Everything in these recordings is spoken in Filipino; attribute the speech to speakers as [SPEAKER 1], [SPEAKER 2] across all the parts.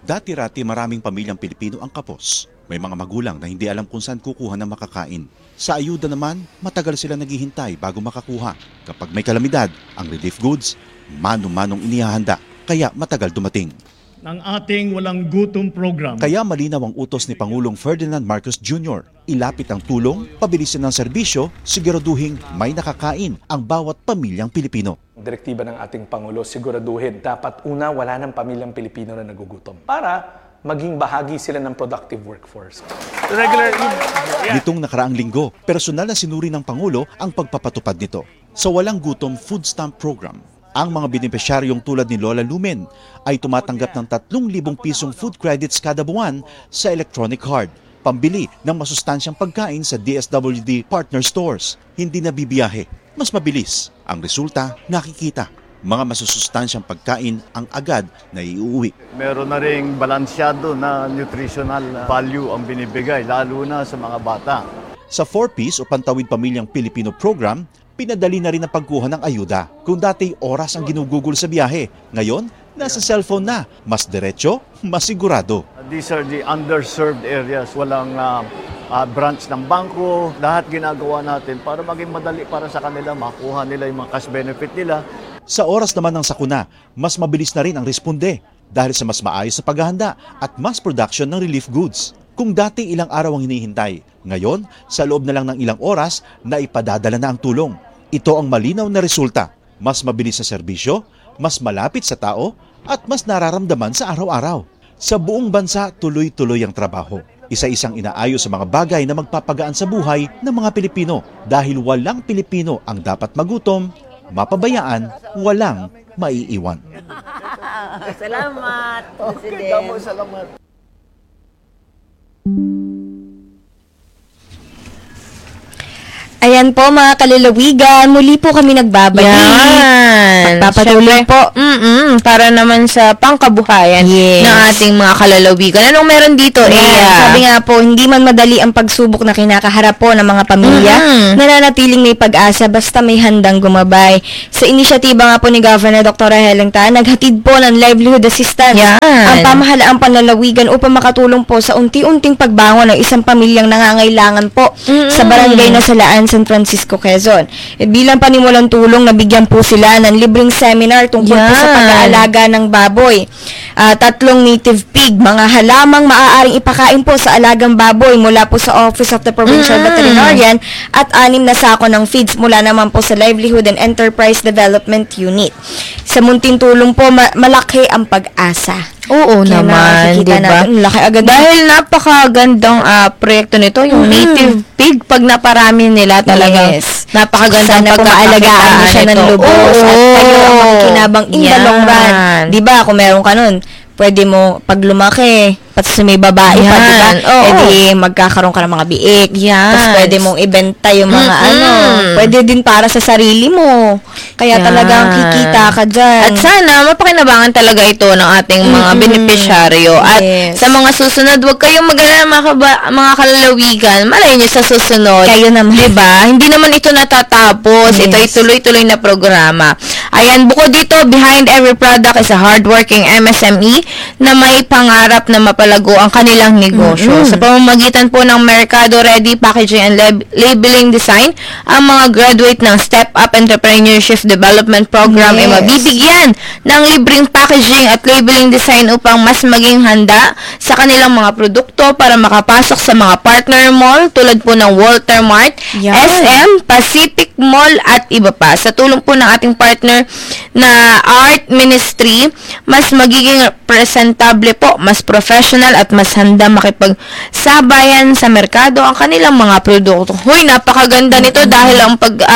[SPEAKER 1] Dati-rati maraming pamilyang Pilipino ang kapos. May mga magulang na hindi alam kung saan kukuha ng makakain. Sa ayuda naman, matagal sila naghihintay bago makakuha. Kapag may kalamidad, ang relief goods, mano-manong inihahanda, kaya matagal dumating.
[SPEAKER 2] Ng ating walang gutom program.
[SPEAKER 1] Kaya malinaw ang utos ni Pangulong Ferdinand Marcos Jr. Ilapit ang tulong, pabilisin ng serbisyo, siguraduhin may nakakain ang bawat pamilyang Pilipino.
[SPEAKER 3] Direktiba ng ating Pangulo, siguraduhin dapat una wala ng pamilyang Pilipino na nagugutom para maging bahagi sila ng productive workforce.
[SPEAKER 1] Nitong nakaraang linggo, personal na sinuri ng Pangulo ang pagpapatupad nito. Sa Walang Gutom Food Stamp Program, ang mga benepisyaryong tulad ni Lola Lumen ay tumatanggap ng 3,000 pisong food credits kada buwan sa electronic card, pambili ng masustansyang pagkain sa DSWD partner stores. Hindi na bibiyahe, mas mabilis. Ang resulta, nakikita. Mga masusustansyang pagkain ang agad na iuwi.
[SPEAKER 4] Meron na ring balansyado na nutritional value ang binibigay, lalo na sa mga bata.
[SPEAKER 1] Sa 4Ps o Pantawid Pamilyang Pilipino program, pinadali na rin ang pagkuha ng ayuda. Kung dati oras ang ginugugol sa biyahe, ngayon, nasa cellphone na. Mas diretso, mas sigurado.
[SPEAKER 4] These are the underserved areas. Walang branch ng bangko. Lahat ginagawa natin para maging madali para sa kanila, makuha nila yung mga cash benefit nila.
[SPEAKER 1] Sa oras naman ng sakuna, mas mabilis na rin ang responde dahil sa mas maayos na paghahanda at mass production ng relief goods. Kung dati ilang araw ang hinihintay, ngayon, sa loob na lang ng ilang oras, na ipadadala na ang tulong. Ito ang malinaw na resulta. Mas mabilis sa serbisyo, mas malapit sa tao, at mas nararamdaman sa araw-araw. Sa buong bansa, tuloy-tuloy ang trabaho. Isa-isang inaayos sa mga bagay na magpapagaan sa buhay ng mga Pilipino. Dahil walang Pilipino ang dapat magutom, mapabayaan, walang maiiwan.
[SPEAKER 5] Salamat, President.
[SPEAKER 4] Okay, salamat.
[SPEAKER 5] Ayan po mga kalalawigan, muli po kami nagbabalik.
[SPEAKER 6] Yan.
[SPEAKER 5] Pagpapatuloy po.
[SPEAKER 6] Para naman sa pangkabuhayan
[SPEAKER 5] Yes.
[SPEAKER 6] ng ating mga kalalawigan. Anong meron dito?
[SPEAKER 5] Sabi nga po, hindi man madali ang pagsubok na kinakaharap po ng mga pamilya, nananatiling may pag-asa basta may handang gumabay. Sa inisyatiba nga po ni Governor Dr. Helen Tan, naghatid po ng livelihood assistance
[SPEAKER 6] Yan.
[SPEAKER 5] ang pamahalaang panlalawigan upang makatulong po sa unti-unting pagbangon ng isang pamilyang nangangailangan po sa barangay na Salaan, San Francisco, Quezon. At bilang panimulang tulong, nabigyan po sila ng libreng seminar tungkol po sa pag-aalaga ng baboy. 3 native pig, mga halamang maaaring ipakain po sa alagang baboy mula po sa Office of the Provincial Veterinarian at 6 na sako ng feeds mula naman po sa Livelihood and Enterprise Development Unit. Sa munting tulong po, malaki ang pag-asa.
[SPEAKER 6] Oo
[SPEAKER 5] Kaya
[SPEAKER 6] naman,
[SPEAKER 5] nakikita
[SPEAKER 6] diba?
[SPEAKER 5] natin, laki agad.
[SPEAKER 6] Dahil napakagandang proyekto nito, yung native pig, pag naparami nila talagang napakagandang
[SPEAKER 5] Sana po maalagaan mo siya ng lubos at kayo ang makikinabang in the long run. Diba, kung meron ka nun, pwede mo, pag lumaki, pati sa may babae pa, diba? Pwede magkakaroon ka ng mga biik. Tapos pwede mong ibenta yung mga pwede din para sa sarili mo. Kaya talagang kikita ka dyan.
[SPEAKER 6] At sana, mapakinabangan talaga ito ng ating mga benepisyaryo. At sa mga susunod, huwag kayong mag-alala mga kalalawigan. Malay nyo sa susunod.
[SPEAKER 5] Kayo naman.
[SPEAKER 6] Diba? Hindi naman ito natatapos. Ito ay tuloy-tuloy na programa. Ayan, bukod dito, behind every product is a hardworking MSME na may pangarap na mapalago ang kanilang negosyo. Sa pamamagitan po ng Mercado Ready Packaging and Labeling Design, ang mga graduate ng Step Up Entrepreneurship Development Program ay mabibigyan ng libreng packaging at labeling design upang mas maging handa sa kanilang mga produkto para makapasok sa mga partner mall tulad po ng Walter Mart, SM, Pacific Mall at iba pa. Sa tulong po ng ating partner na Art Ministry, mas magiging presentable po, mas professional at mas handa makipagsabayan sa merkado ang kanilang mga produkto. Hoy, napakaganda nito dahil ang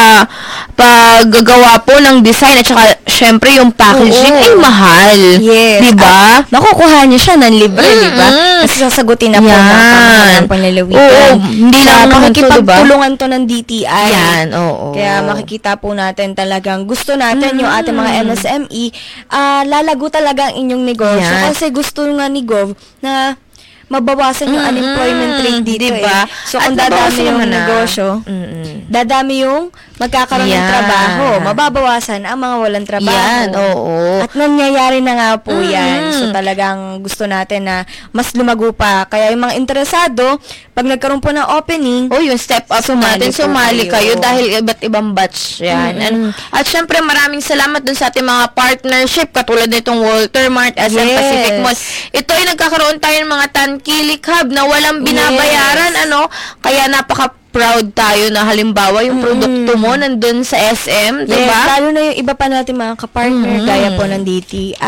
[SPEAKER 6] paggagawa po ng design at saka syempre yung packaging ay mahal.
[SPEAKER 5] Yes.
[SPEAKER 6] Diba?
[SPEAKER 5] Makukuha niyo siya ng libre, diba? Kasi sasagutin na po ng panlalawigan.
[SPEAKER 6] Hindi lang naman to, diba?
[SPEAKER 5] Pakikipagtulungan to ng DTI.
[SPEAKER 6] Yan, oo.
[SPEAKER 5] Kaya makikita po natin talagang gusto natin yung ating mga MSME, lalago talaga ang inyong negosyo. Kasi gusto nga ni Gov na mabawasan yung unemployment rate dito,
[SPEAKER 6] diba?
[SPEAKER 5] So, kung dadami yung negosyo, dadami yung magkakaroon ng
[SPEAKER 6] Yan.
[SPEAKER 5] trabaho, mababawasan ang mga walang trabaho.
[SPEAKER 6] Yan, oo.
[SPEAKER 5] At nangyayari na nga po yan. So talagang gusto natin na mas lumago pa. Kaya yung mga interesado, pag nagkaroon po ng opening,
[SPEAKER 6] Yung step up natin,
[SPEAKER 5] po
[SPEAKER 6] sumali kayo
[SPEAKER 5] kayo.
[SPEAKER 6] dahil iba't ibang batch yan. At syempre, maraming salamat dun sa ating mga partnership, katulad nitong Walter Mart, SM
[SPEAKER 5] Yes.
[SPEAKER 6] Pacific Mall. Ito ay nagkakaroon tayo ng mga Tangkilik Hub na walang binabayaran, kaya napaka-proud tayo na halimbawa yung produkto mo nandun sa SM,
[SPEAKER 5] yes,
[SPEAKER 6] diba?
[SPEAKER 5] lalo na yung iba pa natin mga kapartner, gaya po ng DTI,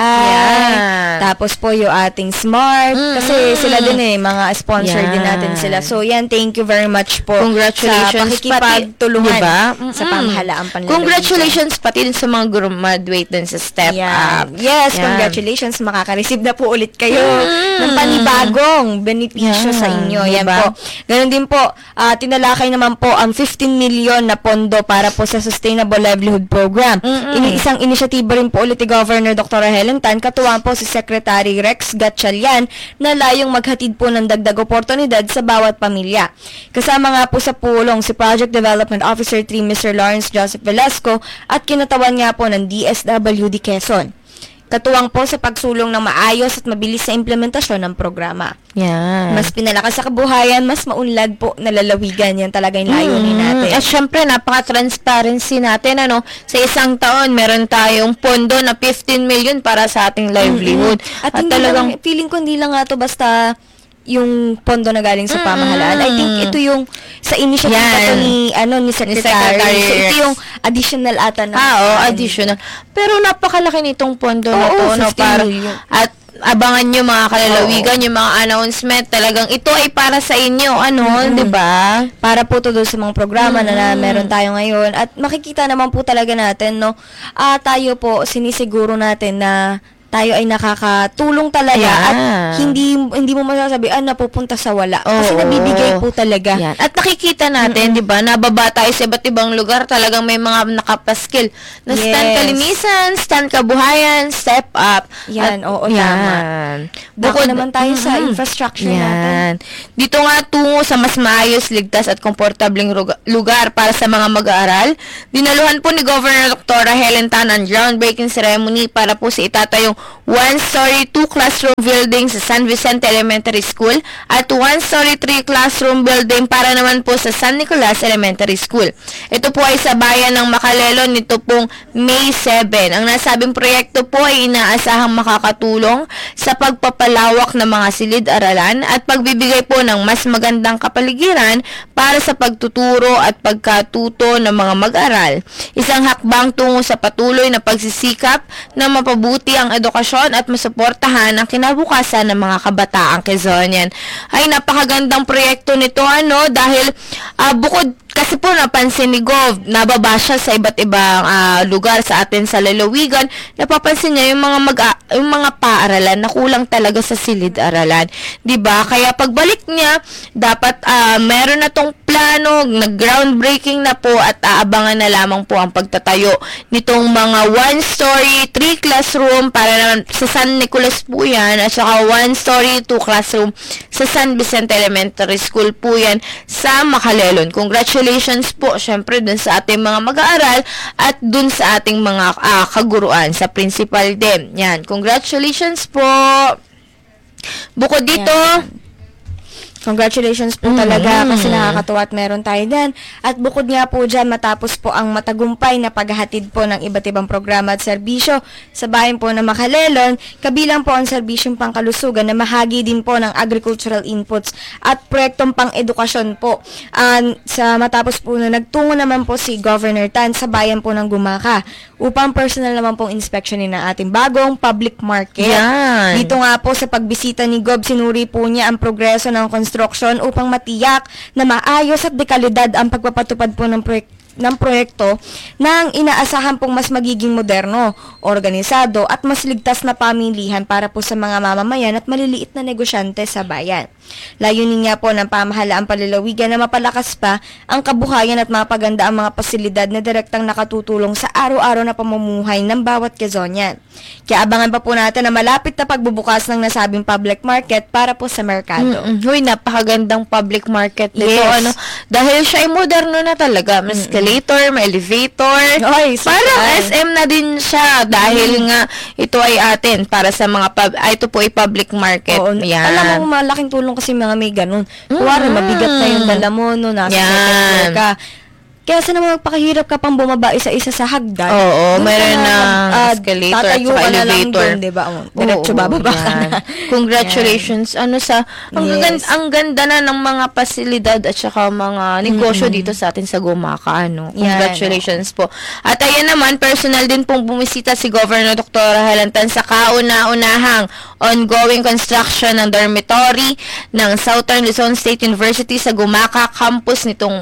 [SPEAKER 6] Yan.
[SPEAKER 5] tapos po yung ating Smart, kasi sila din mga sponsor din
[SPEAKER 6] Yan.
[SPEAKER 5] natin sila. So yan, thank you very much po
[SPEAKER 6] Congratulations,
[SPEAKER 5] sa pakikipagtulungan
[SPEAKER 6] diba?
[SPEAKER 5] sa pamahalaang panlalawigan.
[SPEAKER 6] Congratulations pati din sa mga graduate din sa Step
[SPEAKER 5] Yan.
[SPEAKER 6] Up.
[SPEAKER 5] Yes,
[SPEAKER 6] Yan.
[SPEAKER 5] congratulations. Makaka-receive na po ulit kayo ng panibagong benepisyo
[SPEAKER 6] Yan,
[SPEAKER 5] sa inyo. Yan
[SPEAKER 6] diba?
[SPEAKER 5] po. Ganun din po, tinalakay naman po ang 15 million na pondo para po sa Sustainable Livelihood Program. Isang inisyatiba rin po ulit ni Governor Dr. Helen Tan, katuwang po si Secretary Rex Gatchalian, na layong maghatid po ng dagdag oportunidad sa bawat pamilya. Kasama nga po sa pulong si Project Development Officer 3 Mr. Lawrence Joseph Velasco at kinatawan nga po ng DSWD Quezon. Katuwang po sa pagsulong ng maayos at mabilis na implementasyon ng programa.
[SPEAKER 6] Yan.
[SPEAKER 5] Mas pinalakas sa kabuhayan, mas maunlad po na lalawigan. Yan talaga yung layunin natin.
[SPEAKER 6] At syempre, napaka-transparency natin, sa isang taon, meron tayong pondo na 15 million para sa ating livelihood.
[SPEAKER 5] At hindi lang, feeling ko hindi lang nga to basta yung pondo na galing sa pamahalaan. I think ito yung sa initiative
[SPEAKER 6] Yan.
[SPEAKER 5] ni Secretary. So ito yung additional ata na.
[SPEAKER 6] Additional. Pero napakalaki nitong pondo na
[SPEAKER 5] Oo,
[SPEAKER 6] to,
[SPEAKER 5] 15
[SPEAKER 6] para
[SPEAKER 5] million.
[SPEAKER 6] at abangan nyo mga kalalawigan, yung mga announcement, talagang ito ay para sa inyo, 'di ba?
[SPEAKER 5] Para po to doon sa mga programa na meron tayo ngayon. At makikita naman po talaga natin, tayo po, sinisiguro natin na tayo ay nakakatulong talaga at hindi mo masasabi napupunta sa wala. Kasi nabibigay po talaga.
[SPEAKER 6] Yan. At nakikita natin, 'di ba? Nababa tayo sa iba't ibang lugar, talagang may mga nakapaskil na stand kalinisan, stand kabuhayan, step up.
[SPEAKER 5] Yan,
[SPEAKER 6] at,
[SPEAKER 5] tama.
[SPEAKER 6] yan.
[SPEAKER 5] Bukod naman tayo sa infrastructure natin.
[SPEAKER 6] Dito nga tungo sa mas maayos, ligtas at komportableng lugar para sa mga mag-aaral. Dinaluhan po ni Governor Dr. Helen Tan ang groundbreaking ceremony para po sa itatayong one-story, 2-classroom building sa San Vicente Elementary School at one-story, 3-classroom building para naman po sa San Nicolas Elementary School. Ito po ay sa bayan ng Macalelo nito pong May 7. Ang nasabing proyekto po ay inaasahang makakatulong sa pagpapalawak ng mga silid-aralan at pagbibigay po ng mas magandang kapaligiran para sa pagtuturo at pagkatuto ng mga mag-aral. Isang hakbang tungo sa patuloy na pagsisikap na mapabuti ang edukasyon at masuportahan ang kinabukasan ng mga kabataang Quezonian. Ay napakagandang proyekto nito dahil bukod kasi po napansin ni Gov, nababa siya sa iba't ibang lugar sa atin sa lalawigan, napapansin niya yung mga paaralan na kulang talaga sa silid-aralan. 'Di ba? Kaya pagbalik niya, dapat meron na tong plano, nag-groundbreaking na po at aabangan na lamang po ang pagtatayo nitong mga one-story, 3-classroom para naman sa San Nicolas po yan at saka one-story, 2-classroom sa San Vicente Elementary School po yan sa Macalelon. Congratulations po syempre dun sa ating mga mag-aaral at dun sa ating mga kaguruan sa principal din. Yan, congratulations po. Bukod dito,
[SPEAKER 5] congratulations po talaga kasi nakakatuwa at meron tayo dyan. At bukod nga po dyan, matapos po ang matagumpay na paghahatid po ng iba't ibang programa at serbisyo sa bayan po ng Macalelon, kabilang po ang serbisyong pangkalusugan na mahagi din po ng agricultural inputs at proyektong pang-edukasyon po. Sa matapos po na nagtungo naman po si Governor Tan sa bayan po ng Gumaka upang personal naman pong inspeksyonin ng ating bagong public market.
[SPEAKER 6] Yan.
[SPEAKER 5] Dito nga po sa pagbisita ni Gob, sinuri po niya ang progreso ng construction upang matiyak na maayos at dekalidad ang pagpapatupad po ng proyekto nang inaasahan pong mas magiging moderno, organisado at mas ligtas na pamilihan para po sa mga mamamayan at maliliit na negosyante sa bayan. Layunin nga po ng pamahalaang palalawigan na mapalakas pa ang kabuhayan at mapaganda ang mga pasilidad na direktang nakatutulong sa araw-araw na pamumuhay ng bawat Quezonian. Kaya abangan pa po natin na malapit na pagbubukas ng nasabing public market para po sa merkado.
[SPEAKER 6] Huy, napakagandang public market nito.
[SPEAKER 5] Yes.
[SPEAKER 6] Dahil siya ay moderno na talaga, mas escalator, may elevator.
[SPEAKER 5] Ay,
[SPEAKER 6] Parang
[SPEAKER 5] social.
[SPEAKER 6] SM na din siya dahil nga ito ay atin para sa mga ito po ay public market.
[SPEAKER 5] Oo,
[SPEAKER 6] Yan.
[SPEAKER 5] alam mo, malaking tulong kasi mga may ganun. Kuwari, mabigat na yung dala mo, no, nasa
[SPEAKER 6] Yan.
[SPEAKER 5] second floor ka. Kaya sa naman magpakahirap ka pang bumaba isa-isa sa hagdan.
[SPEAKER 6] Oo,
[SPEAKER 5] Doon ka
[SPEAKER 6] meron na escalator at
[SPEAKER 5] tatayo
[SPEAKER 6] saka
[SPEAKER 5] ka na lang
[SPEAKER 6] elevator.
[SPEAKER 5] doon, di ba? Diretso bababa ka
[SPEAKER 6] yan.
[SPEAKER 5] na.
[SPEAKER 6] Congratulations.
[SPEAKER 5] Yes.
[SPEAKER 6] Ang ganda na ng mga pasilidad at saka mga negosyo dito sa atin sa Gumaka, ano.
[SPEAKER 5] Yan,
[SPEAKER 6] Congratulations po. At ayan naman, personal din pong bumisita si Governor Dr. Helentan sa kauna-unahang ongoing construction ng dormitory ng Southern Luzon State University sa Gumaka campus nitong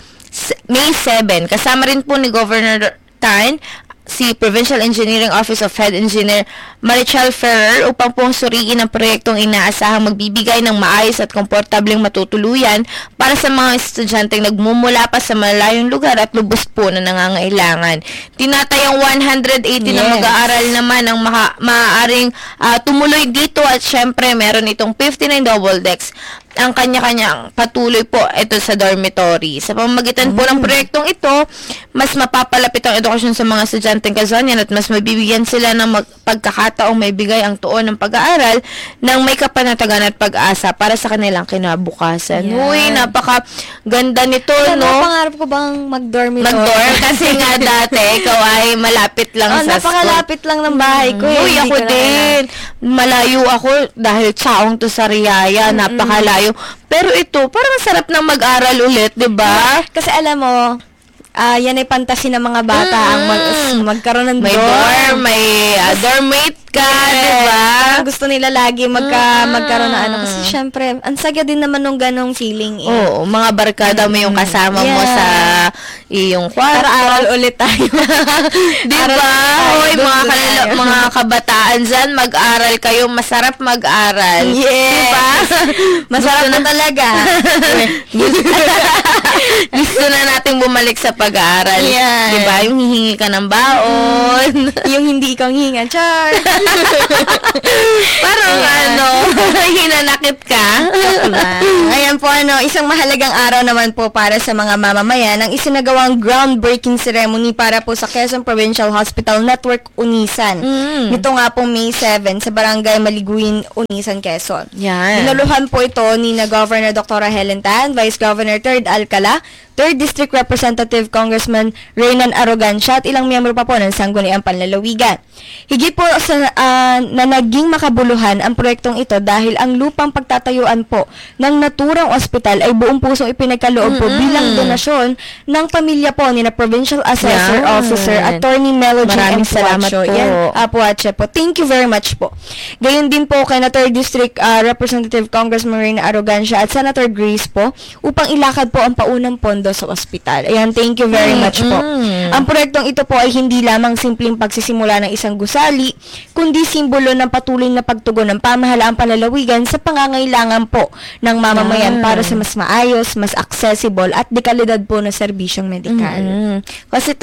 [SPEAKER 6] May 7. Kasama rin po ni Governor Tan si Provincial Engineering Office of Head Engineer Marichal Ferrer upang pong suriin ang proyektong inaasahang magbibigay ng maayos at komportableng matutuluyan para sa mga estudyanteng nagmumula pa sa malayong lugar at lubos po na nangangailangan. Tinatayang 180 na mag-aaral naman ang maaaring tumuloy dito at syempre meron itong 59 double decks ang kanya-kanyang patuloy po ito sa dormitory. Sa pamamagitan po ng proyektong ito, mas mapapalapit ang edukasyon sa mga estudyanteng Quezonian at mas mabibigyan sila ng pagkakataong may bigay ang tuon ng pag-aaral ng may kapanatagan at pag-asa para sa kanilang kinabukasan.
[SPEAKER 5] Yeah.
[SPEAKER 6] Uy, napaka-ganda nito, no?
[SPEAKER 5] Pangarap ko bang mag-dormitory?
[SPEAKER 6] Mag-dorm kasi nga dati ikaw ay malapit lang sa school.
[SPEAKER 5] Napakalapit lang ng bahay ko.
[SPEAKER 6] Uy, ako din. Malayo ako dahil tsaong to sa Riyaya. Napakalayo. Pero ito, parang sarap na mag-aral ulit, di ba?
[SPEAKER 5] Kasi alam mo, yan ay fantasy ng mga bata ang magkaroon ng
[SPEAKER 6] May dorm, may dormmate ka, di ba?
[SPEAKER 5] Gusto nila lagi magkaroon ng ano. Kasi syempre, ang sagya din naman nung ganong feeling.
[SPEAKER 6] Oo, mga barkada mo yung kasama mo sa iyong kwarto.
[SPEAKER 5] Para aral ulit tayo.
[SPEAKER 6] Di
[SPEAKER 5] Aral
[SPEAKER 6] ba?
[SPEAKER 5] tayo,
[SPEAKER 6] Hoy,
[SPEAKER 5] doon
[SPEAKER 6] mga,
[SPEAKER 5] tayo.
[SPEAKER 6] mga kabataan dyan, mag-aral kayo. Masarap mag-aral.
[SPEAKER 5] Yes.
[SPEAKER 6] Diba?
[SPEAKER 5] Masarap na talaga.
[SPEAKER 6] Gusto na natin bumalik sa pag-aaral.
[SPEAKER 5] Yan.
[SPEAKER 6] Diba? Yung hihingi ka ng baon.
[SPEAKER 5] Yung hindi ikaw hingan. Char!
[SPEAKER 6] Parang hinanakit ka.
[SPEAKER 5] Ayan po, isang mahalagang araw naman po para sa mga mamamayan ang isinagawang groundbreaking ceremony para po sa Quezon Provincial Hospital Network Unisan. Nito nga po May 7 sa Barangay Maliguin, Unisan, Quezon.
[SPEAKER 6] Yan.
[SPEAKER 5] Dinuluhan po ito ni na Governor Dr. Helen Tan, Vice Governor 3rd Alcala, 3rd District Representative Congressman Reynan Arrogancia at ilang miyembro pa po ng Sangguniang Panlalawigan. Higit po sa na naging makabuluhan ang proyektong ito dahil ang lupang pagtatayuan po ng naturang ospital ay buong pusong ipinagkaloob po bilang donasyon ng pamilya po ni na Provincial Assessor
[SPEAKER 6] Yan.
[SPEAKER 5] Officer Attorney Melody
[SPEAKER 6] Maraming salamat po.
[SPEAKER 5] Yan, Apuache po. Thank you very much po. Gayon din po kay na 3rd District Representative Congressman Reyna Arrogancia at Senator Grace po upang ilakad po ang paunang pondo sa ospital. Ayan, thank you very much po. Ang proyektong ito po ay hindi lamang simpleng pagsisimula ng isang gusali, kundi simbolo ng patuloy na pagtugon ng pamahalaang panlalawigan sa pangangailangan po ng mamamayan para sa mas maayos, mas accessible at dekalidad po na serbisyong medikal.
[SPEAKER 6] Kasi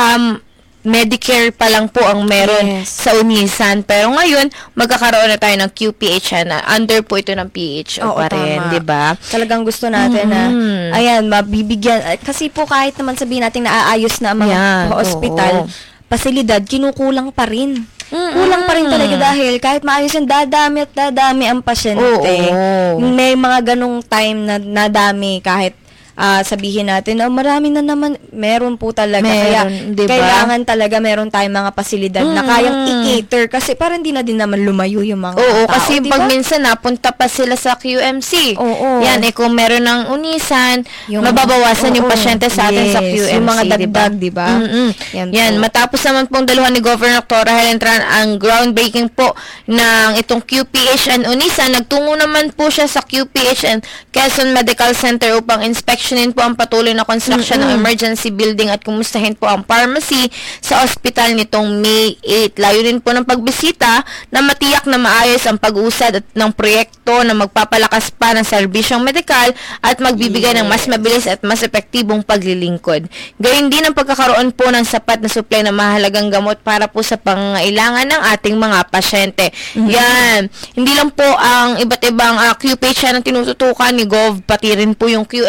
[SPEAKER 6] Medicare pa lang po ang meron sa Unisan. Pero ngayon, magkakaroon na tayo ng QPH na under po ito ng PHO
[SPEAKER 5] Oo,
[SPEAKER 6] pa rin,
[SPEAKER 5] tama.
[SPEAKER 6] di ba?
[SPEAKER 5] Talagang gusto natin na, ayan, mabibigyan. Kasi po kahit naman sabihin natin na aayos na ang mga
[SPEAKER 6] Yan,
[SPEAKER 5] hospital,
[SPEAKER 6] oo.
[SPEAKER 5] pasilidad, kinukulang pa rin. Kulang pa rin talaga dahil kahit maayos yan, dadami at dadami ang pasyente.
[SPEAKER 6] Oo.
[SPEAKER 5] May mga ganong time na nadami kahit sabihin natin, marami na naman, meron po talaga. Kaya,
[SPEAKER 6] Meron, diba?
[SPEAKER 5] kailangan talaga meron tayong mga pasilidad na kayang i-cater kasi parang hindi na din naman lumayo yung mga
[SPEAKER 6] Oo,
[SPEAKER 5] tao.
[SPEAKER 6] kasi
[SPEAKER 5] diba?
[SPEAKER 6] pag minsan napunta pa sila sa QMC.
[SPEAKER 5] Oo.
[SPEAKER 6] Yan, kung meron ng Unisan,
[SPEAKER 5] Yung-
[SPEAKER 6] mababawasan yung
[SPEAKER 5] oo,
[SPEAKER 6] pasyente sa atin sa
[SPEAKER 5] yes,
[SPEAKER 6] QMC.
[SPEAKER 5] yung mga dagdag, diba? Yan po.
[SPEAKER 6] Matapos naman pong daluhan ni Governor Dr. Helen Tran ang groundbreaking po ng itong QPH and Unisan, nagtungo naman po siya sa QPH and Quezon Medical Center upang inspeksyonin po ang patuloy na construction ng emergency building at kumustahin po ang pharmacy sa ospital nitong May 8. Layunin po ng pagbisita na matiyak na maayos ang pag-usad at ng proyekto na magpapalakas pa ng serbisyong medikal at magbibigay ng mas mabilis at mas epektibong paglilingkod. Gayun din ang pagkakaroon po ng sapat na supply ng mahalagang gamot para po sa pangangailangan ng ating mga pasyente. Yan. Hindi lang po ang iba't ibang QPH na tinututukan ni Gov, pati rin po yung QMC.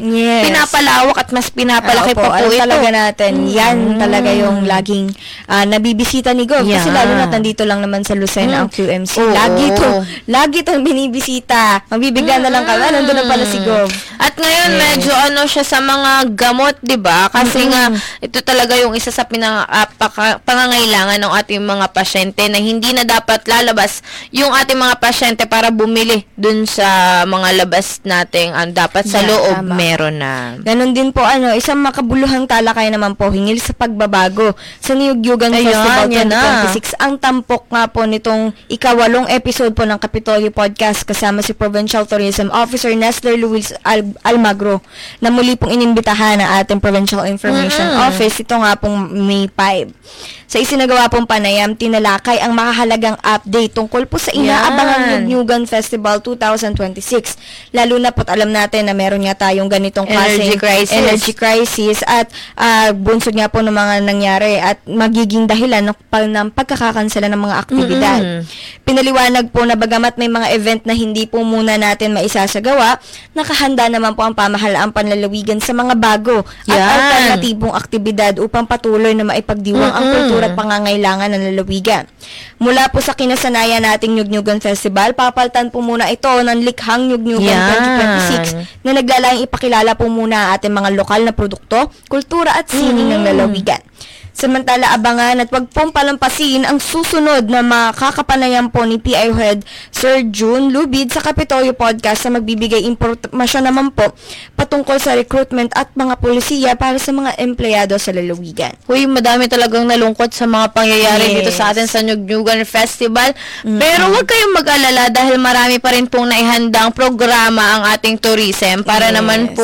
[SPEAKER 5] Yes.
[SPEAKER 6] pinapalawak at mas pinapalaki
[SPEAKER 5] Opo,
[SPEAKER 6] pa po
[SPEAKER 5] alam
[SPEAKER 6] ito.
[SPEAKER 5] talaga natin. Yan talaga yung laging nabibisita ni Gov. Kasi
[SPEAKER 6] Yan.
[SPEAKER 5] lalo na nandito lang naman sa Lucena ang QMC.
[SPEAKER 6] Oo.
[SPEAKER 5] Lagi itong binibisita. Magbibigla na lang kami. Nandun na pala si Gov.
[SPEAKER 6] At ngayon, medyo siya sa mga gamot, di ba? Kasi nga, ito talaga yung isa sa pangangailangan ng ating mga pasyente na hindi na dapat lalabas yung ating mga pasyente para bumili dun sa mga labas nating dapat sa
[SPEAKER 5] Yeah,
[SPEAKER 6] loob
[SPEAKER 5] tama.
[SPEAKER 6] meron na.
[SPEAKER 5] Ganon din po, isang makabuluhang talakay naman po, hingil sa pagbabago sa Niyugyugan
[SPEAKER 6] Ayan,
[SPEAKER 5] Festival
[SPEAKER 6] yan na.
[SPEAKER 5] 2026. Ang tampok nga po nitong ikawalong episode po ng Kapitolyo Podcast kasama si Provincial Tourism Officer Nestor Luis Almagro na muli pong inimbitahan ng ating Provincial Information Office. Ito nga pong May 5. Sa isinagawa pong panayam, tinalakay ang makahalagang update tungkol po sa inaabangang Niyugyugan Festival 2026. Lalo na po't alam natin na meron nga tayong ganitong
[SPEAKER 6] Energy crisis
[SPEAKER 5] at bunsod nga po ng mga nangyari at magiging dahilan ng pagkakakansela ng mga aktibidad. Pinaliwanag po na bagamat may mga event na hindi po muna natin maisasagawa, nakahanda naman po ang pamahalaang panlalawigan sa mga bago at
[SPEAKER 6] Yan.
[SPEAKER 5] alternatibong aktibidad upang patuloy na maipagdiwang ang kultura at pangangailangan ng lalawigan. Mula po sa kinasanayan nating Niyugyugan Festival, papaltan po muna ito ng likhang Niyugyugan
[SPEAKER 6] Yan.
[SPEAKER 5] 2026 na naglalayong ipakilala po muna ating mga lokal na produkto, kultura at sining ng lalawigan. Samantala, abangan at wag pong palampasin ang susunod na makakapanayam po ni PI Head Sir June Lubid sa Kapitolyo Podcast na magbibigay impormasyon naman po patungkol sa recruitment at mga polisiya para sa mga empleyado sa lalawigan.
[SPEAKER 6] Uy, madami talagang nalungkot sa mga pangyayari
[SPEAKER 5] Yes.
[SPEAKER 6] dito sa atin sa Niyugyugan Festival. Pero huwag kayong mag-alala dahil marami pa rin pong naihandang programa ang ating tourism para naman po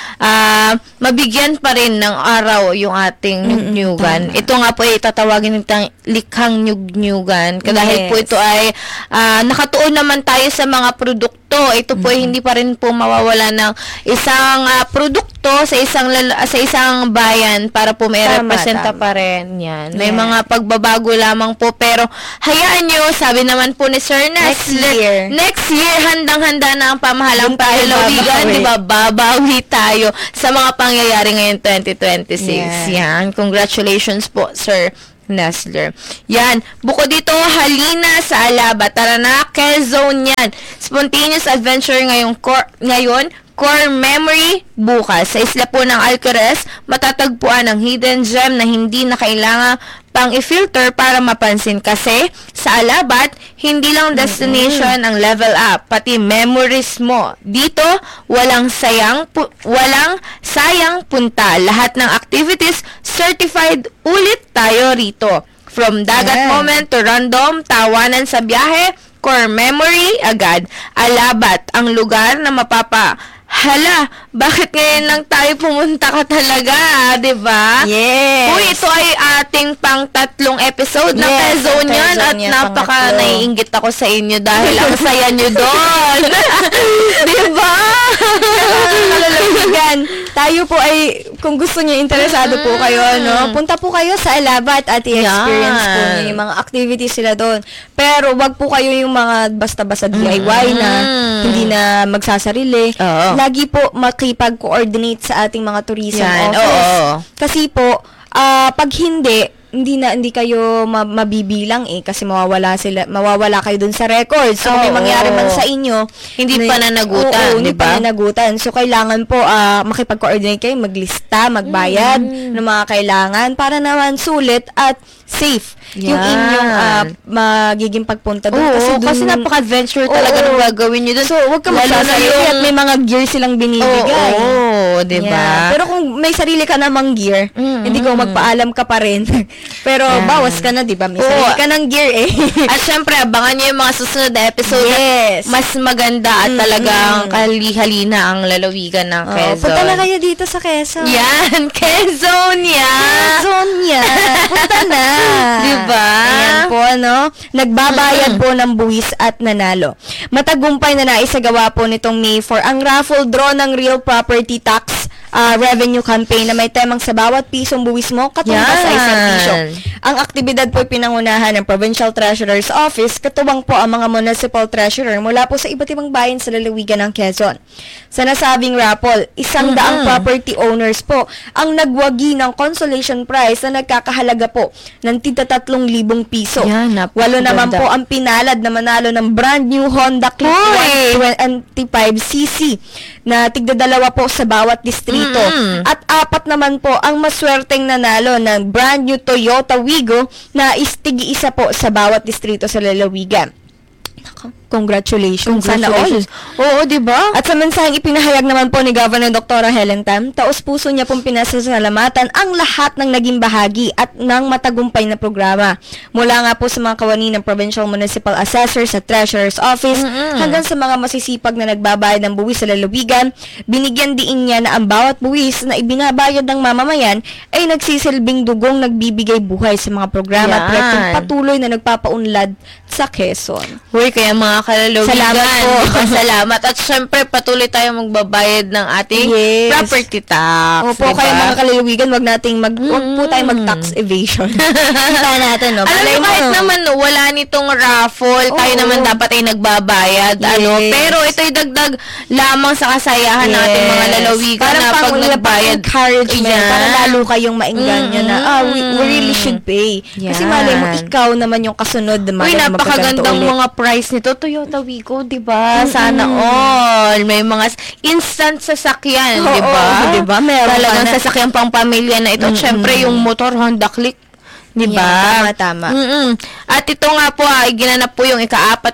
[SPEAKER 6] mabigyan pa rin ng araw yung ating Niyugyugan. Ito nga po ay tatawagin nitong likhang Niyugyugan dahil po ito ay nakatuon naman tayo sa mga produkto. Ito po ay hindi pa rin po mawawala ng isang produkto sa isang bayan para po may
[SPEAKER 5] Tama,
[SPEAKER 6] representa
[SPEAKER 5] tama.
[SPEAKER 6] pa rin yan. May
[SPEAKER 5] Yeah.
[SPEAKER 6] mga pagbabago lamang po pero hayaan nyo, sabi naman po ni Sir
[SPEAKER 5] Next
[SPEAKER 6] Nestle,
[SPEAKER 5] year.
[SPEAKER 6] next year handang-handa na ang pamahalang
[SPEAKER 5] Doon tayo
[SPEAKER 6] panlalawigan,
[SPEAKER 5] babawi.
[SPEAKER 6] di ba? Babawi tayo sa mga pangyayari ngayon 2026.
[SPEAKER 5] Yeah.
[SPEAKER 6] Yan. Congratulations po, Sir Nesler. Yan. Bukod dito, halina sa Alaba. Tara na, Quezon yan. Spontaneous adventure ngayon, core memory bukas. Sa isla po ng Alcaraz, matatagpuan ang hidden gem na hindi na kailangan pang i-filter para mapansin kasi sa Alabat, hindi lang destination ang level up, pati memories mo. Dito, walang sayang punta. Lahat ng activities certified ulit tayo rito. From dagat moment to random, tawanan sa biyahe, core memory agad. Alabat, ang lugar na hala, bakit ngayon lang tayo pumunta ka talaga, di ba?
[SPEAKER 5] Yes.
[SPEAKER 6] Uy, ito ay ating pang-3 episode na
[SPEAKER 5] Yes,
[SPEAKER 6] Quezon
[SPEAKER 5] ang
[SPEAKER 6] yan
[SPEAKER 5] Quezon
[SPEAKER 6] at
[SPEAKER 5] yan,
[SPEAKER 6] napaka
[SPEAKER 5] pangatlo.
[SPEAKER 6] naiinggit ako sa inyo dahil ang saya nyo doon. Di ba?
[SPEAKER 5] Malalalawigan. Tayo po ay, kung gusto niyo, interesado po kayo, no? Punta po kayo sa Alabat at i-experience
[SPEAKER 6] Yan.
[SPEAKER 5] po niyo yung mga activities sila doon. Pero wag po kayo yung mga basta-basta DIY na hindi na magsasarili.
[SPEAKER 6] Oo.
[SPEAKER 5] Lagi po makipag-coordinate sa ating mga tourism
[SPEAKER 6] Yan,
[SPEAKER 5] office.
[SPEAKER 6] oo.
[SPEAKER 5] Kasi po, pag hindi kayo mabibilang kasi mawawala kayo dun sa records. So, kung may
[SPEAKER 6] Oo.
[SPEAKER 5] mangyari man sa inyo,
[SPEAKER 6] Hindi pananagutan,
[SPEAKER 5] Oo, hindi
[SPEAKER 6] di ba?
[SPEAKER 5] pananagutan. So, kailangan po makipag-coordinate kayo, maglista, magbayad ng mga kailangan para naman sulit at safe yung
[SPEAKER 6] Yan.
[SPEAKER 5] inyong magiging pagpunta doon.
[SPEAKER 6] Oo,
[SPEAKER 5] dun-
[SPEAKER 6] kasi napaka-adventure talaga
[SPEAKER 5] Oo.
[SPEAKER 6] ng gagawin nyo doon.
[SPEAKER 5] So, huwag ka magsasarili at may mga gear silang binibigay.
[SPEAKER 6] Oo, di ba?
[SPEAKER 5] Yeah. Pero kung may sarili ka namang gear, hindi ko magpaalam ka pa rin. Pero bawas ka na, di ba? May sarili ka ng gear
[SPEAKER 6] At syempre, abangan nyo yung mga susunod na episode
[SPEAKER 5] Yes.
[SPEAKER 6] na mas maganda at talagang kali-halina ang lalawigan ng Quezon.
[SPEAKER 5] Punta na kayo dito sa Quezon.
[SPEAKER 6] Yan, Quezon yan.
[SPEAKER 5] Quezon yan. Punta na.
[SPEAKER 6] Diba?
[SPEAKER 5] Ayan po, nagbabayad po ng buwis at nanalo. Matagumpay na naisagawa po nitong May 4 ang raffle draw ng real property tax revenue campaign na may temang sa bawat pisong buwis mo, katumbas ay serbisyo. Ang aktibidad po pinangunahan ng Provincial Treasurer's Office, katuwang po ang mga municipal treasurer mula po sa iba't ibang bayan sa lalawigan ng Quezon. Sa nasabing raffle, 100 property owners po ang nagwagi ng consolation prize na nagkakahalaga po ng tigta 3,000 piso.
[SPEAKER 6] Yan,
[SPEAKER 5] 8 naman po ang pinalad na manalo ng brand new Honda Click 125cc na tigda 2 po sa bawat distrito. At 4 naman po ang maswerteng nanalo ng brand new Toyota Wigo na tig-1 po sa bawat distrito sa lalawigan. Congratulations. Sana all.
[SPEAKER 6] Oo, di ba?
[SPEAKER 5] At sa mensaheng ipinahayag naman po ni Governor Dr. Helen Tam, taos-puso niya pong pinasasalamatan ang lahat ng naging bahagi at ng matagumpay na programa. Mula nga po sa mga kawani ng Provincial Municipal Assessor sa Treasurer's Office hanggang sa mga masisipag na nagbabayad ng buwis sa lalawigan, binigyan diin niya na ang bawat buwis na ibinabayad ng mamamayan ay nagsisilbing dugong nagbibigay buhay sa mga programa at proyektong patuloy na nagpapaunlad sa Quezon.
[SPEAKER 6] Uy, kaya mga kalalawigan.
[SPEAKER 5] Salamat po.
[SPEAKER 6] Salamat. At syempre, patuloy tayo magbabayad ng ating property tax.
[SPEAKER 5] Opo,
[SPEAKER 6] diba?
[SPEAKER 5] kaya mga kalalawigan, wag po tayo mag-tax evasion. Kita natin, no?
[SPEAKER 6] Alam mo, kahit naman wala nitong raffle, tayo naman dapat ay nagbabayad.
[SPEAKER 5] Yes.
[SPEAKER 6] Pero ito'y dagdag lamang sa kasayahan natin mga lalawigan
[SPEAKER 5] parang
[SPEAKER 6] na pag nagbayad.
[SPEAKER 5] Encouragement, para lalo kayong maingganyo na, we really should pay. Kasi malay mo, ikaw naman yung kasunod na
[SPEAKER 6] Uy, napakagandang mga price nito. Toyota Wigo, di ba? Sana all. May mga instant sasakyan, di ba?
[SPEAKER 5] Di ba? Meron
[SPEAKER 6] Talagang
[SPEAKER 5] ka na.
[SPEAKER 6] sasakyan pang pamilya na ito. Siyempre, yung motor Honda Click, di ba?
[SPEAKER 5] Yeah, tama.
[SPEAKER 6] At ito nga po, ginanap po yung ika-4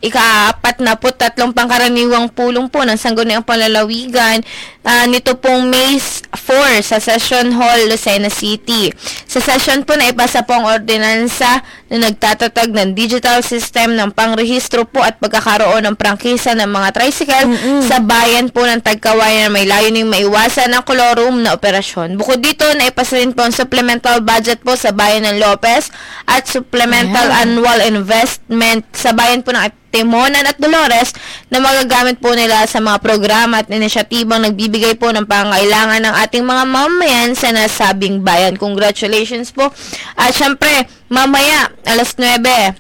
[SPEAKER 6] na po tatlong pangkaraniwang pulong po ng Sangguniang Panlalawigan nito pong May 4 sa Session Hall, Lucena City. Sa session po na ipasa po ang ordinansa na nagtatatag ng digital system ng pangrehistro po at pagkakaroon ng prangkisa ng mga tricycle sa bayan po ng Tagkawayan na may layuning maiwasan ang kolorum na operasyon. Bukod dito, naipasa rin po ang supplemental budget po sa bayan ng Lopez at supplemental annual investment sa bayan po ng Timonan at Dolores na magagamit po nila sa mga programa at inisyatibang nagbibigay po ng pangailangan ng ating mga mamayan sa nasabing bayan. Congratulations po. At syempre, mamaya, alas 9,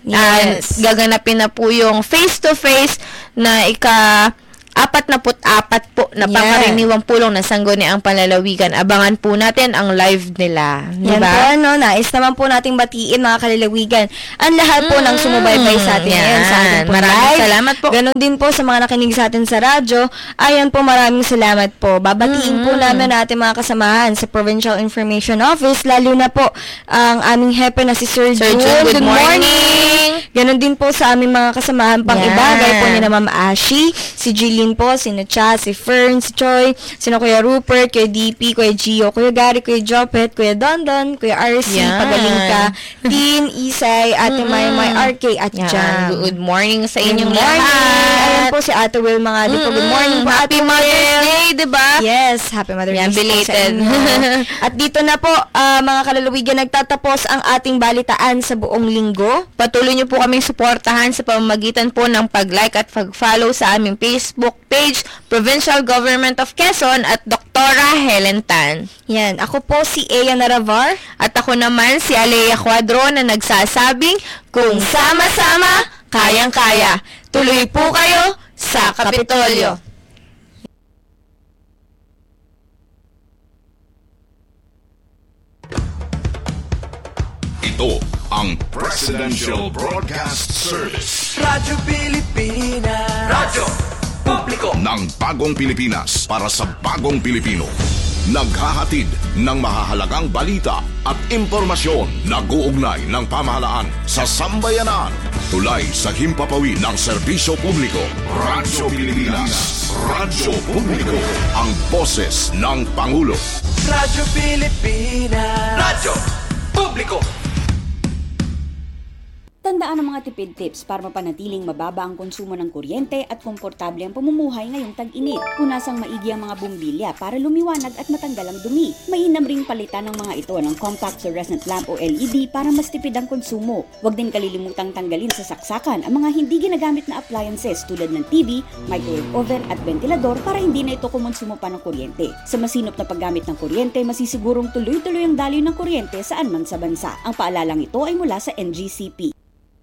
[SPEAKER 6] gaganapin na po yung face-to-face na ika-44 po na pangkaraniwang pulong na Sangguniang Panlalawigan. Abangan po natin ang live nila.
[SPEAKER 5] Yan
[SPEAKER 6] Diba?
[SPEAKER 5] po, nais naman po nating batiin mga kalalawigan ang lahat po ng sumubaybay sa atin ngayon sa ating po
[SPEAKER 6] Maraming
[SPEAKER 5] live.
[SPEAKER 6] salamat po.
[SPEAKER 5] Ganon din po sa mga nakinig sa atin sa radyo. Ayan po, maraming salamat po. Babatiin po namin natin mga kasamahan sa Provincial Information Office, lalo na po ang aming hepe na si Sir June.
[SPEAKER 6] Good morning.
[SPEAKER 5] Ganon din po sa aming mga kasamahan pang ibagay po ni na Ma'am Ashi, si Jillian po, si Cha, si Fern, si Choi, sino Kuya Rupert, Kuya DP, Kuya Gio, Kuya Gary, Kuya Jopet, Kuya Dondon, Kuya RC, Pagalingka, Tin, Isay, Ate Maymay, RK, at Jam.
[SPEAKER 6] Good morning sa inyong
[SPEAKER 5] Good morning.
[SPEAKER 6] lahat.
[SPEAKER 5] Ayan po si Ate Will mga di po. Good morning po, Ate
[SPEAKER 6] Happy Mother's Day, diba?
[SPEAKER 5] Yes, Happy Mother's Day
[SPEAKER 6] Yan,
[SPEAKER 5] po sa
[SPEAKER 6] belated.
[SPEAKER 5] inyo. At dito na po, mga kalalawigan, nagtatapos ang ating balitaan sa buong linggo.
[SPEAKER 6] Patuloy niyo po kaming suportahan sa pamamagitan po ng pag-like at pag-follow sa aming Facebook page, Provincial Government of Quezon at Dr. Helen Tan.
[SPEAKER 5] Yan, ako po si Ea Naravar.
[SPEAKER 6] At ako naman si Alea Cuadro na nagsasabing, kung sama-sama, kayang-kaya. Tuloy po kayo sa Kapitolyo.
[SPEAKER 7] Ito ang Presidential Broadcast Service
[SPEAKER 8] Radyo Pilipinas. Radyo Publiko
[SPEAKER 7] ng Bagong Pilipinas para sa Bagong Pilipino. Naghahatid ng mahahalagang balita at impormasyon na guugnay ng pamahalaan sa sambayanan. Tulay sa himpapawid ng serbisyo publiko. Radyo Pilipinas. Radyo Publiko. Ang boses ng Pangulo.
[SPEAKER 8] Radyo Pilipinas. Radyo Publiko.
[SPEAKER 9] Tandaan ang mga tipid tips para mapanatiling mababa ang konsumo ng kuryente at komportable ang pamumuhay ngayong tag-init. Punasang maigi ang mga bumbilya para lumiwanag at matanggal ang dumi. Mainam ring palitan ng mga ito ng compact fluorescent lamp o LED para mas tipid ang konsumo. Huwag din kalilimutang tanggalin sa saksakan ang mga hindi ginagamit na appliances tulad ng TV, microwave oven at ventilador para hindi na ito kumonsumo pa ng kuryente. Sa masinop na paggamit ng kuryente, masisigurong tuloy-tuloy ang daloy ng kuryente saan man sa bansa. Ang paalalang ito ay mula sa NGCP.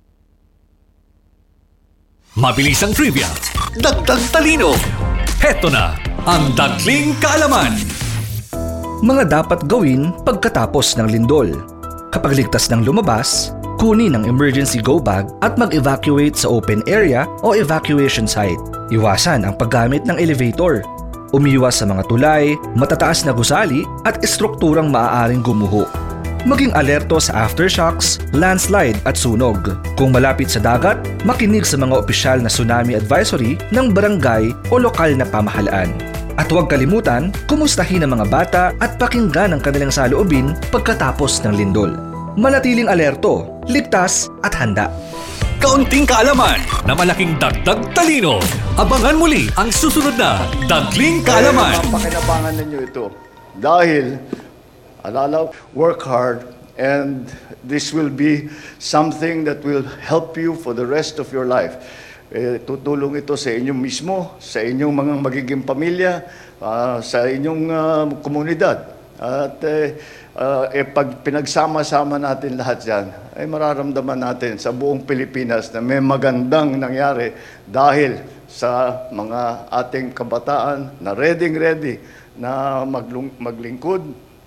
[SPEAKER 10] Mabilis ang trivia, dagdag talino. Heto na ang Dagling Kaalaman.
[SPEAKER 11] Mga dapat gawin pagkatapos ng lindol. Kapag ligtas ng lumabas, kunin ang emergency go bag at mag-evacuate sa open area o evacuation site. Iwasan ang paggamit ng elevator. Umiwas sa mga tulay, matataas na gusali at estrukturang maaaring gumuho. Maging alerto sa aftershocks, landslide at sunog. Kung malapit sa dagat, makinig sa mga opisyal na tsunami advisory ng barangay o lokal na pamahalaan. At huwag kalimutan, kumustahin ang mga bata at pakinggan ang kanilang saloobin pagkatapos ng lindol. Manatiling alerto, ligtas at handa.
[SPEAKER 10] Kaunting kaalaman na malaking dagdag talino. Abangan muli ang susunod na Dagling Kaalaman.
[SPEAKER 4] Pakinabangan ninyo ito. Dahil alala, work hard, and this will be something that will help you for the rest of your life. Tutulong ito sa inyo mismo, sa inyong mga magiging pamilya, sa inyong komunidad. At pag pinagsama-sama natin lahat yan, ay mararamdaman natin sa buong Pilipinas na may magandang nangyari dahil sa mga ating kabataan na ready na maglingkod,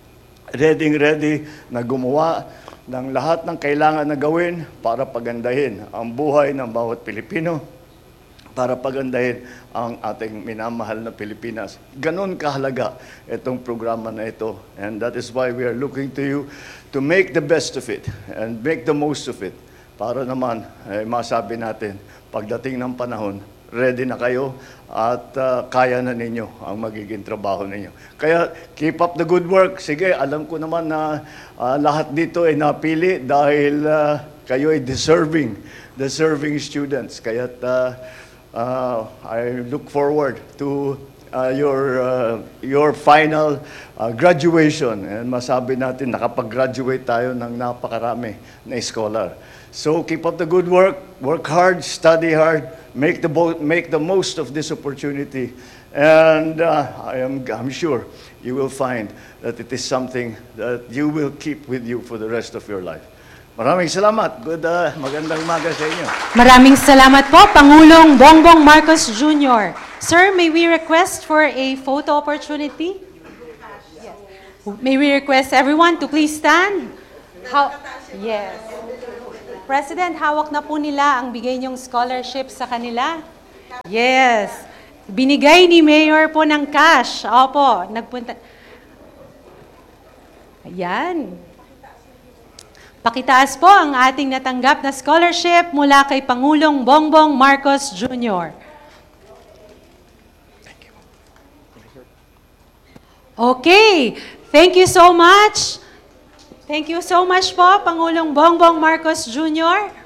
[SPEAKER 4] ready na gumawa ng lahat ng kailangan na gawin para pagandahin ang buhay ng bawat Pilipino, para pagandahin ang ating minamahal na Pilipinas. Ganon kahalaga itong programa na ito. And that is why we are looking to you to make the best of it and make the most of it. Para naman, masabi natin, pagdating ng panahon, ready na kayo at kaya na ninyo ang magiging trabaho ninyo. Kaya keep up the good work. Sige, alam ko naman na lahat dito ay napili dahil kayo ay deserving students. Kaya I look forward to your final graduation. And masabi natin, nakapag-graduate tayo ng napakarami na scholar. So keep up the good work hard, study hard, make the most of this opportunity, and I'm sure you will find that it is something that you will keep with you for the rest of your life. Maraming salamat. Magandang umaga sa inyo.
[SPEAKER 12] Maraming salamat po, Pangulong Bongbong Marcos Jr. Sir, may we request for a photo opportunity? Yes. May we request everyone to please stand? Yes. President, hawak na po nila ang bigay niyong scholarship sa kanila. Yes. Binigay ni Mayor po ng cash. Opo, nagpunta. Ayan. Pakitaas po ang ating natanggap na scholarship mula kay Pangulong Bongbong Marcos Jr. Okay. Thank you so much. Thank you so much po, Pangulong Bongbong Marcos Jr.